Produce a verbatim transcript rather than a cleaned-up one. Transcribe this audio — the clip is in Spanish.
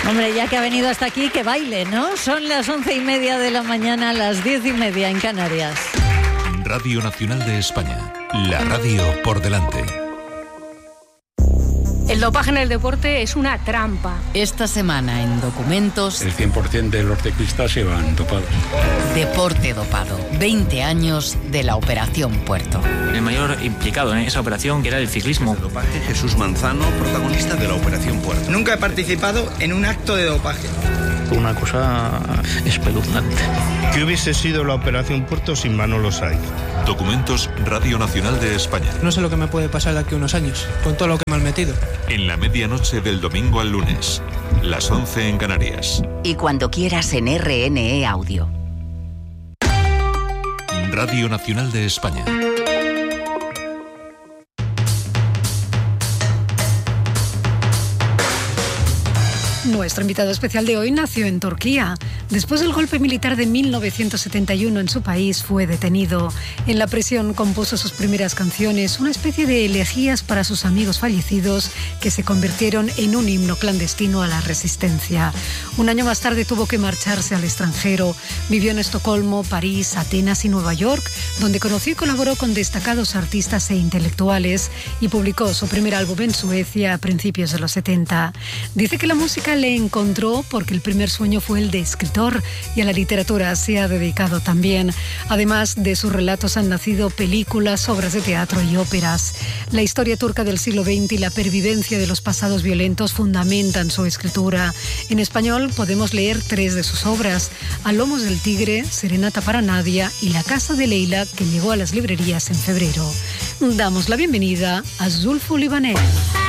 Hombre, ya que ha venido hasta aquí, que baile, ¿no? Son las once y media de la mañana, las diez y media en Canarias. Radio Nacional de España, la radio por delante. El dopaje en el deporte es una trampa. Esta semana en Documentos... El cien por ciento de los ciclistas se van dopados. Deporte dopado. veinte años de la Operación Puerto. El mayor implicado en esa operación era el ciclismo. El dopaje, Jesús Manzano, protagonista de la Operación Puerto. Nunca he participado en un acto de dopaje. Una cosa espeluznante. ¿Qué hubiese sido la Operación Puerto sin Manolo Saiz? Documentos Radio Nacional de España. No sé lo que me puede pasar de aquí a unos años, con todo lo que me han metido. En la medianoche del domingo al lunes, las once en Canarias. Y cuando quieras en R N E Audio. Radio Nacional de España. Nuestro invitado especial de hoy nació en Turquía. Después del golpe militar de mil novecientos setenta y uno en su país, fue detenido. En la prisión compuso sus primeras canciones, una especie de elegías para sus amigos fallecidos que se convirtieron en un himno clandestino a la resistencia. Un año más tarde tuvo que marcharse al extranjero. Vivió en Estocolmo, París, Atenas y Nueva York, donde conoció y colaboró con destacados artistas e intelectuales y publicó su primer álbum en Suecia a principios de los setenta. Dice que la música le encontró porque el primer sueño fue el de escritor y a la literatura se ha dedicado también. Además de sus relatos han nacido películas, obras de teatro y óperas. La historia turca del siglo veinte y la pervivencia de los pasados violentos fundamentan su escritura. En español podemos leer tres de sus obras: A lomos del tigre, Serenata para Nadia y La casa de Leila, que llegó a las librerías en febrero. Damos la bienvenida a Zulfü Livaneli.